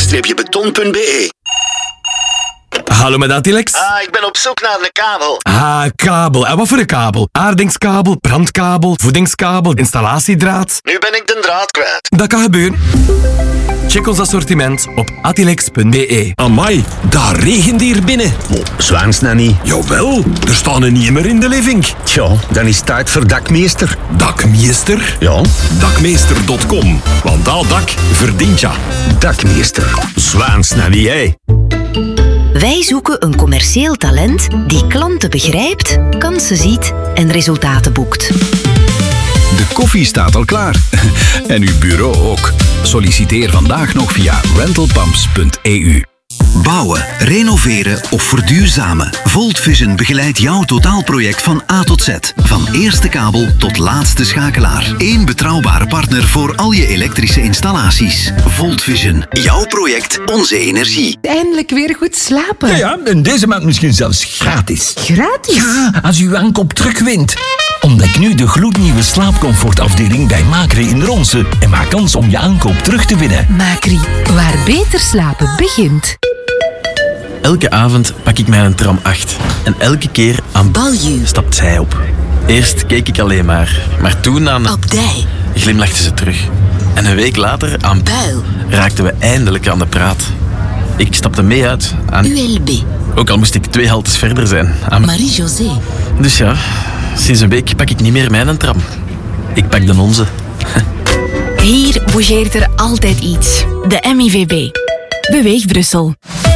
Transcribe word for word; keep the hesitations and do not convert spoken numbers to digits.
beton punt b e. Hallo met Atilex. Ah, ik ben op zoek naar een kabel. Ah, kabel. En wat voor een kabel? Aardingskabel, brandkabel, voedingskabel, installatiedraad. Nu ben ik de draad kwijt. Dat kan gebeuren. Check ons assortiment op atilex punt b e. Amai, daar regent hier binnen. Oh, zwaans nou niet. Jawel, er staan er niet meer in de living. Tja, dan is het tijd voor dakmeester. Dakmeester? Ja. Dakmeester punt com. Want dat dak verdient ja. Dakmeester. Zwaans nou niet, hè. Wij zoeken een commercieel talent die klanten begrijpt, kansen ziet en resultaten boekt. De koffie staat al klaar. En uw bureau ook. Solliciteer vandaag nog via rentalpumps punt e u. Bouwen, renoveren of verduurzamen. Volt Vision begeleidt jouw totaalproject van A tot Z. Van eerste kabel tot laatste schakelaar. Eén betrouwbare partner voor al je elektrische installaties. Volt Vision. Jouw project, onze energie. Eindelijk weer goed slapen. Ja, ja, en deze maand misschien zelfs gratis. Gratis? Ja, als u uw aankoop terugwint. Ontdek nu de gloednieuwe slaapcomfortafdeling bij Macri in Ronse en maak kans om je aankoop terug te winnen. Macri, waar beter slapen begint. Elke avond pak ik mijn tram acht en elke keer aan Balju stapt zij op. Eerst keek ik alleen maar, maar toen aan Abdij glimlachte ze terug. En een week later aan Buil raakten we eindelijk aan de praat. Ik stapte mee uit aan U L B ook al moest ik twee haltes verder zijn. Aan Marie-José. Dus ja, sinds een week pak ik niet meer mijn tram. Ik pak de onze. Hier bougeert er altijd iets. De M I V B. Beweeg Brussel.